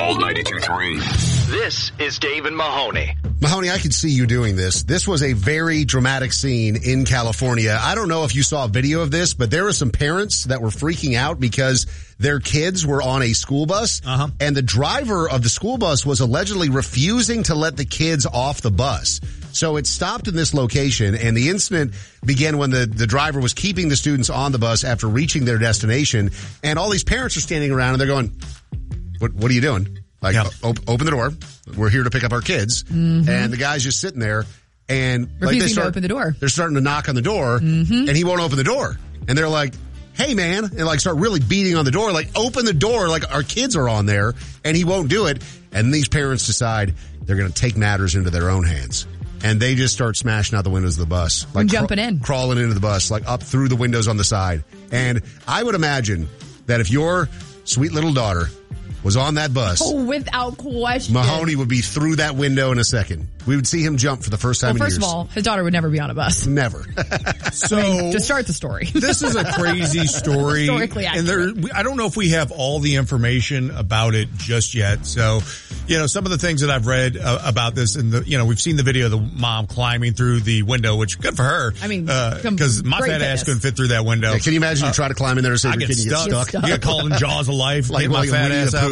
Old 92.3. This is Dave and Mahoney. Mahoney, I could see you doing this. This was a very dramatic scene in California. I don't know if you saw a video of this, but there were some parents that were freaking out because their kids were on a school bus, and the driver of the school bus was allegedly refusing to let the kids off the bus. So it stopped in this location, and the incident began when the driver was keeping the students on the bus after reaching their destination, and all these parents are standing around, and they're going, what are you doing? Like, open the door. We're here to pick up our kids. Mm-hmm. And the guy's just sitting there and refusing to open the door. They're starting to knock on the door, and he won't open the door. And they're like, hey, man, and like start really beating on the door, like open the door, like our kids are on there, and he won't do it. And these parents decide they're going to take matters into their own hands. And they just start smashing out the windows of the bus. Like jumping in. Crawling into the bus, like up through the windows on the side. And I would imagine that if your sweet little daughter was on that bus, without question, Mahoney would be through that window in a second. We would see him jump for the first time in years. First of all, his daughter would never be on a bus. Never. So to start the story, this is a crazy story. Historically accurate. And I don't know if we have all the information about it just yet. So, some of the things that I've read about this, and we've seen the video of the mom climbing through the window, which good for her. I mean, because my fat ass couldn't fit through that window. Yeah, can you imagine you try to climb in there and say I your get kid stuck. You get called in Jaws of Life, like my fat ass out.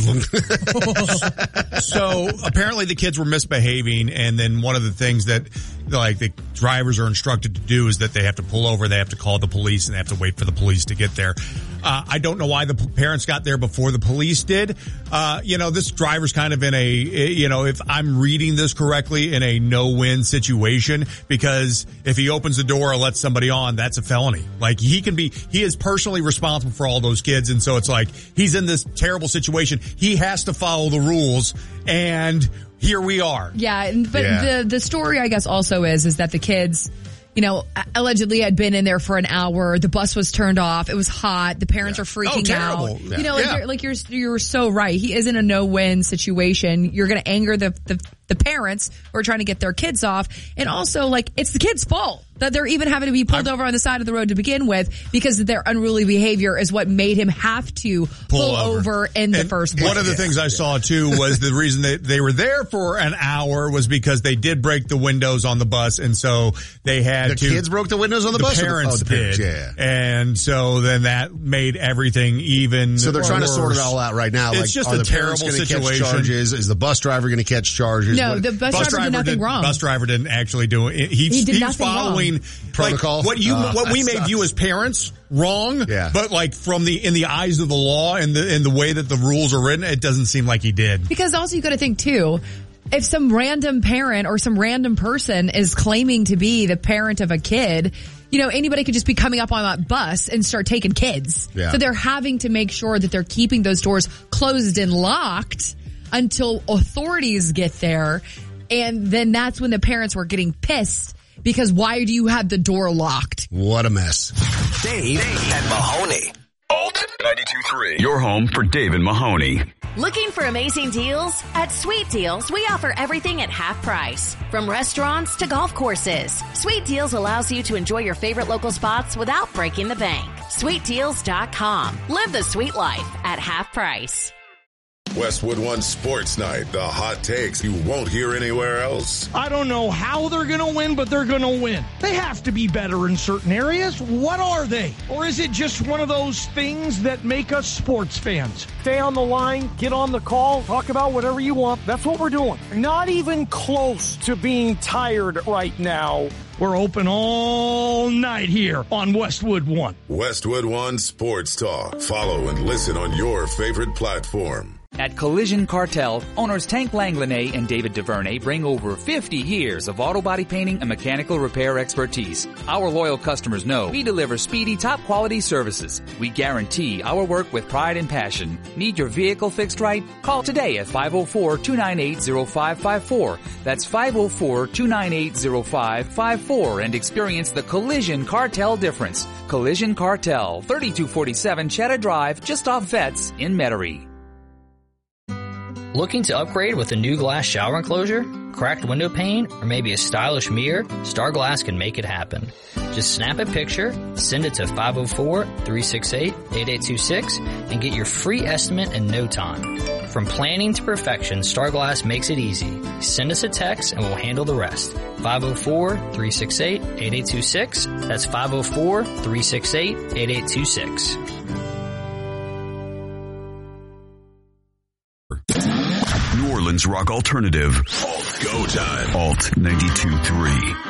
Just So apparently the kids were misbehaving, and then one of the things that the drivers are instructed to do is that they have to pull over, they have to call the police, and they have to wait for the police to get there. I don't know why the parents got there before the police did. This driver's kind of in if I'm reading this correctly, in a no-win situation, because if he opens the door or lets somebody on, that's a felony. Like he is personally responsible for all those kids. And so it's like, he's in this terrible situation. He has to follow the rules, and here we are. Yeah. But the story, I guess, also is that the kids, allegedly had been in there for an hour. The bus was turned off. It was hot. The parents are freaking out. Yeah. You're so right. He is in a no-win situation. You're going to anger the parents who are trying to get their kids off. And also, it's the kids' fault that they're even having to be pulled over on the side of the road to begin with, because their unruly behavior is what made him have to pull over in the first place. One of the things I saw too was the reason they were there for an hour was because they did break the windows on the bus, and so they had the kids broke the windows on the bus. The parents did, yeah. And so then that made everything even. So they're trying worse. to sort it all out right now. It's just a terrible situation. Catch charges? Is the bus driver going to catch charges? No, the bus driver did nothing wrong. Bus driver didn't actually do it. He did was following protocol. What we may view as parents wrong, but in the eyes of the law and the way that the rules are written, it doesn't seem like he did. Because also you got to think too, if some random parent or some random person is claiming to be the parent of a kid, anybody could just be coming up on that bus and start taking kids. Yeah. So they're having to make sure that they're keeping those doors closed and locked until authorities get there. And then that's when the parents were getting pissed, because why do you have the door locked? What a mess. Dave and Mahoney. Old 92.3. Your home for Dave and Mahoney. Looking for amazing deals? At Sweet Deals, we offer everything at half price. From restaurants to golf courses. Sweet Deals allows you to enjoy your favorite local spots without breaking the bank. SweetDeals.com. Live the sweet life at half price. Westwood One Sports Night, the hot takes you won't hear anywhere else. I don't know how they're going to win, but they're going to win. They have to be better in certain areas. What are they? Or is it just one of those things that make us sports fans? Stay on the line, get on the call, talk about whatever you want. That's what we're doing. Not even close to being tired right now. We're open all night here on Westwood One. Westwood One Sports Talk. Follow and listen on your favorite platform. At Collision Cartel, owners Tank Langlanay and David DuVernay bring over 50 years of auto body painting and mechanical repair expertise. Our loyal customers know we deliver speedy, top-quality services. We guarantee our work with pride and passion. Need your vehicle fixed right? Call today at 504-298-0554. That's 504-298-0554 and experience the Collision Cartel difference. Collision Cartel, 3247 Cheddar Drive, just off Vets in Metairie. Looking to upgrade with a new glass shower enclosure, cracked window pane, or maybe a stylish mirror? Star Glass can make it happen. Just snap a picture, send it to 504-368-8826, and get your free estimate in no time. From planning to perfection, Starglass makes it easy. Send us a text and we'll handle the rest. 504-368-8826. That's 504-368-8826. New Orleans rock alternative. Alt Go Time. Alt 92.3.